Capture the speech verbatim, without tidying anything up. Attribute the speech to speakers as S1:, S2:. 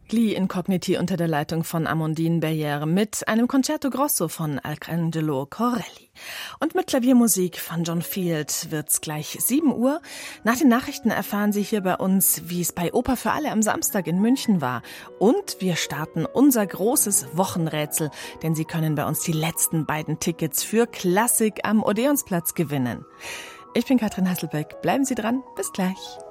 S1: Gli Incogniti unter der Leitung von Amandine Berrière mit einem Concerto Grosso von Arcangelo Corelli. Und mit Klaviermusik von John Field wird's gleich sieben Uhr. Nach den Nachrichten erfahren Sie hier bei uns, wie es bei Oper für alle am Samstag in München war. Und wir starten unser großes Wochenrätsel, denn Sie können bei uns die letzten beiden Tickets für Klassik am Odeonsplatz gewinnen. Ich bin Katrin Hasselbeck. Bleiben Sie dran. Bis gleich.